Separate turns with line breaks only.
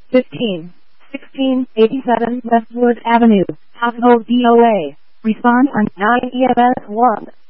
15, 1687 Westwood Avenue, Household DOA. Respond on 9 EMS 1.